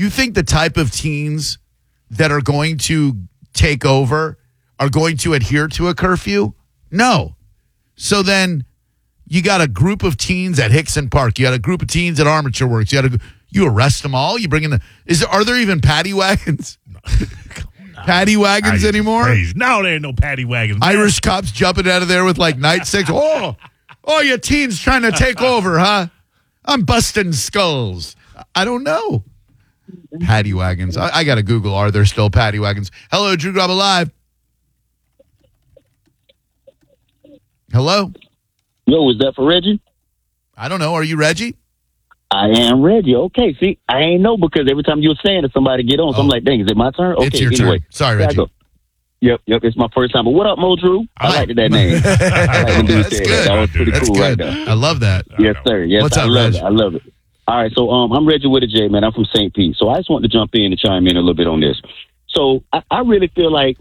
You think the type of teens that are going to take over are going to adhere to a curfew? No. So then you got a group of teens at Hickson Park. You got a group of teens at Armature Works. You arrest them all. You bring in are there even paddy wagons? Paddy wagons anymore? Crazy. No, there ain't no paddy wagons. Man. Irish cops jumping out of there with like nightsticks. Oh, you teens trying to take over, huh? I'm busting skulls. I don't know. Paddy wagons. I got to Google, are there still paddy wagons? Hello, Drew Graba Live. Hello? Yo, is that for Reggie? I don't know. Are you Reggie? I am Reggie. Okay, see, I ain't know because every time you were saying that somebody get on, so I'm like, dang, is it my turn? Okay, it's your anyway. turn. Sorry, Reggie. Yep, it's my first time. But what up, Mo Drew? I liked that name. I like the dude said that. That was pretty cool right there. I love that. Yes, sir. Yes, What's up, Reg? Reg? I love it. All right, so I'm Reggie with a J, man. I'm from St. Pete. So I just wanted to jump in and chime in a little bit on this. So I really feel like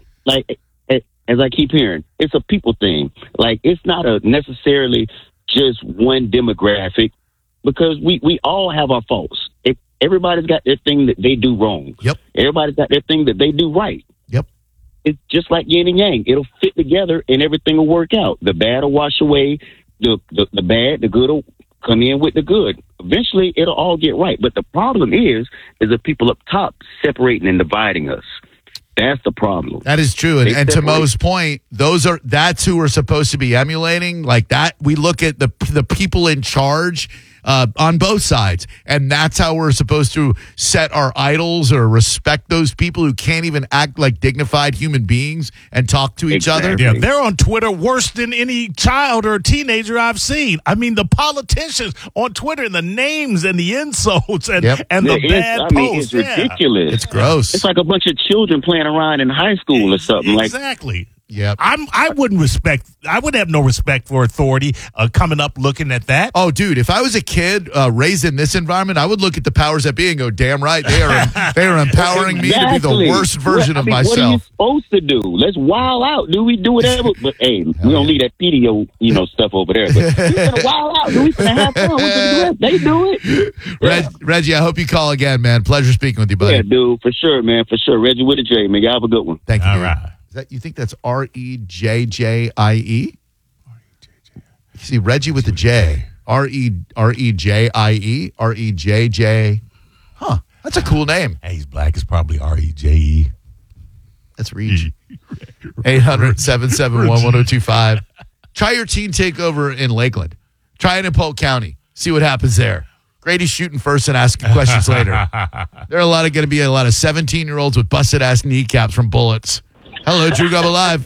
as I keep hearing, it's a people thing. Like, it's not a necessarily just one demographic because we all have our faults. Everybody's got their thing that they do wrong. Yep. Everybody's got their thing that they do right. Yep. It's just like yin and yang. It'll fit together and everything will work out. The bad will wash away the bad, the good will come in with the good. Eventually, it'll all get right. But the problem is the people up top separating and dividing us. That's the problem. That is true. And to Mo's point, that's who we're supposed to be emulating. Like that, we look at the people in charge on both sides, and that's how we're supposed to set our idols or respect those people who can't even act like dignified human beings and talk to each other. Yeah, they're on Twitter worse than any child or teenager I've seen. I mean, the politicians on Twitter and the names and the insults and the bad posts. It's ridiculous. It's gross. It's like a bunch of children playing around in high school or something. Exactly. Yep. I would have no respect for authority coming up looking at that. Oh, dude, if I was a kid raised in this environment, I would look at the powers that be and go, damn right, they are empowering me to be the worst version of myself. What are you supposed to do? Let's wild out. Do we do whatever? But hey, we don't leave that PDO, stuff over there. But we gonna wild out. Do we gonna have fun? We gonna do it. They do it. Yeah. Reggie, I hope you call again, man. Pleasure speaking with you, buddy. Yeah, dude, for sure, man. For sure. Reggie with a J, man. Y'all have a good one. Thank you. All dude. right. You think that's REJJIE? You see, Reggie with the J. REJIE? REJJ. Huh. That's a cool name. Hey, he's black. It's probably REJE. That's Reg. 800-771-1025. Try your teen takeover in Lakeland. Try it in Polk County. See what happens there. Grady's shooting first and asking questions later. There are going to be a lot of 17-year-olds with busted-ass kneecaps from bullets. Hello, Drew Graba Live.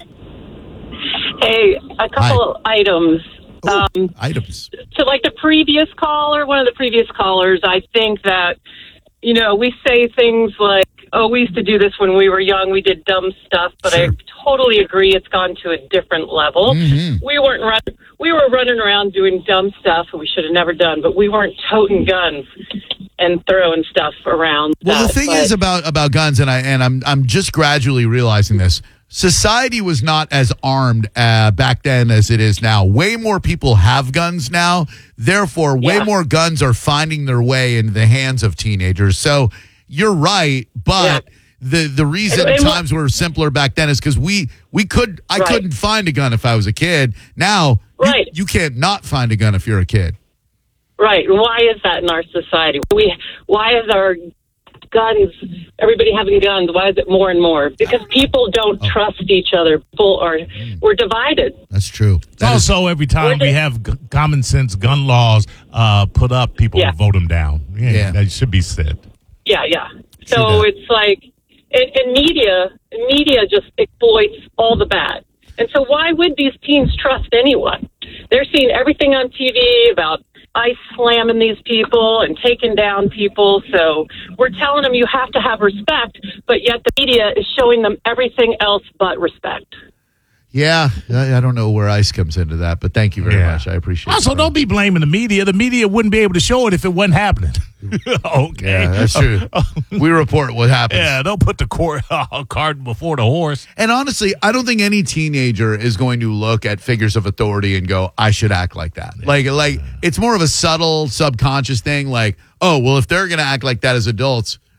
Hey, a couple of items. Items. So like the previous caller, one of the previous callers, I think that, we say things like, oh, we used to do this when we were young. We did dumb stuff, but sure. I totally agree it's gone to a different level. Mm-hmm. We were running around doing dumb stuff that we should have never done, but we weren't toting guns and throwing stuff around. Well, the thing is about guns, and I'm just gradually realizing this. Society was not as armed back then as it is now. Way more people have guns now. Therefore, way more guns are finding their way into the hands of teenagers. So you're right, but the reason times were simpler back then is because I couldn't find a gun if I was a kid. Now you can't not find a gun if you're a kid. Right. Why is that in our society? Why is our guns, everybody having guns, why is it more and more? Because people don't trust each other. We're divided. That's true. Also, every time we have common sense gun laws put up, people will vote them down. Yeah, that should be said. Yeah. So it's like, and media just exploits all the bad. And so why would these teens trust anyone? They're seeing everything on TV about ice slamming these people and taking down people. So we're telling them you have to have respect, but yet the media is showing them everything else but respect. Yeah, I don't know where ICE comes into that, but thank you very much. I appreciate it. Also, don't be blaming the media. The media wouldn't be able to show it if it wasn't happening. Okay. Yeah, that's true. We report what happens. Yeah, don't put the cart before the horse. And honestly, I don't think any teenager is going to look at figures of authority and go, I should act like that. Yeah. Like it's more of a subtle, subconscious thing. Like, oh, well, if they're going to act like that as adults,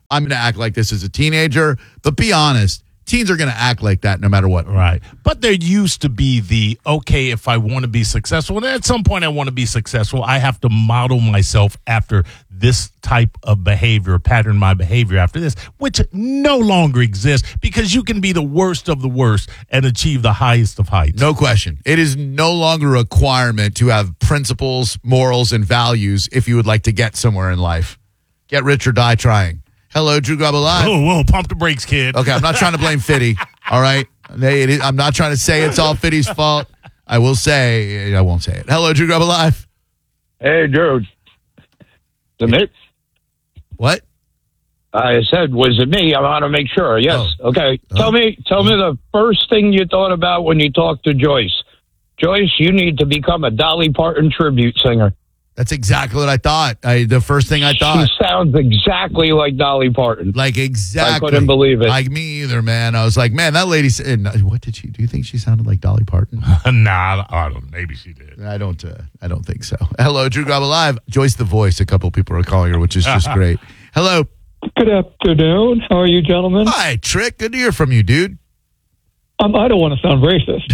I'm going to act like this as a teenager. But be honest, teens are going to act like that no matter what. Right. But there used to be okay, if I want to be successful, and at some point I want to be successful, I have to model myself after this type of behavior, pattern my behavior after this, which no longer exists because you can be the worst of the worst and achieve the highest of heights. No question. It is no longer a requirement to have principles, morals, and values if you would like to get somewhere in life. Get rich or die trying. Hello, Drew Garabo Live. Whoa, pump the brakes, kid. Okay, I'm not trying to blame Fitty, all right? I'm not trying to say it's all Fitty's fault. I won't say it. Hello, Drew Garabo Live. Hey, Drew. Is it me? What? I said, was it me? I want to make sure. Yes. Oh. Okay. Tell me the first thing you thought about when you talked to Joyce. Joyce, you need to become a Dolly Parton tribute singer. That's exactly what I thought. The first thing I thought. She sounds exactly like Dolly Parton. Like exactly. I couldn't believe it. Like me either, man. I was like, man, that lady said, what did she, do you think she sounded like Dolly Parton? Nah, I don't. Maybe she did. I don't think so. Hello, Drew Garabo Live. Joyce the Voice. A couple people are calling her, which is just great. Hello. Good afternoon. How are you, gentlemen? Hi, Trick. Good to hear from you, dude. I don't want to sound racist,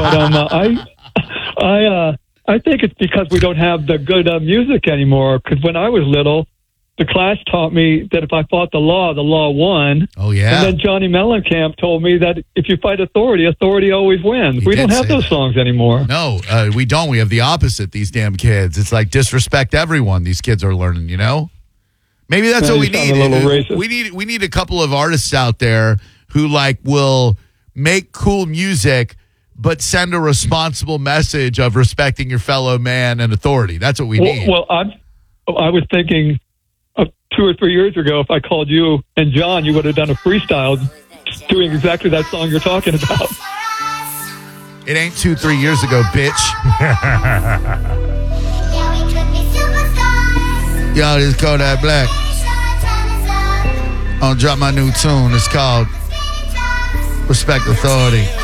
but I think it's because we don't have the good music anymore. Because when I was little, the class taught me that if I fought the law won. Oh, yeah. And then Johnny Mellencamp told me that if you fight authority always wins. We don't have those songs anymore. No, we don't. We have the opposite, these damn kids. It's like disrespect everyone these kids are learning, you know? Maybe that's what we need. We need a couple of artists out there who will make cool music but send a responsible message of respecting your fellow man and authority. That's what we need. Well, I was thinking 2 or 3 years ago, if I called you and John, you would have done a freestyle doing exactly that song you're talking about. It ain't 2-3 years ago, bitch. Yo, this is Kodak Black. I'll drop my new tune. It's called Respect Authority.